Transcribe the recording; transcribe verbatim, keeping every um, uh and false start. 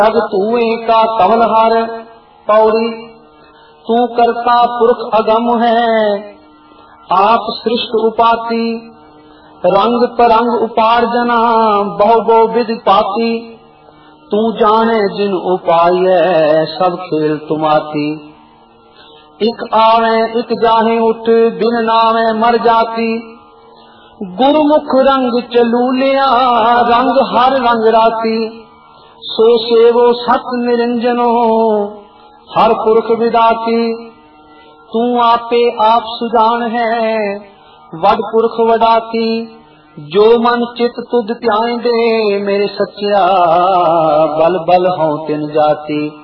जग तूए का कमलहार। पौड़ी तू करता पुरख अगम है, आप सृष्ट उपाति। रंग परंग उपार्जना बहु बहु विधि पाती। तू जाने जिन उपाय सब खेल तुमाती। इक आवे इक जाहे उठ, बिन नावे मर जाती। गुरुमुख रंग चलू लिया, रंग हर रंग राती। सो सेवो सत निरंजनो, हर पुरख विदाती। तू आपे आप सुजान है, वड पुरख वडाती। जो मन चित तुध ध्यान दे, मेरे सच्चा बल बल हों तिन जाती।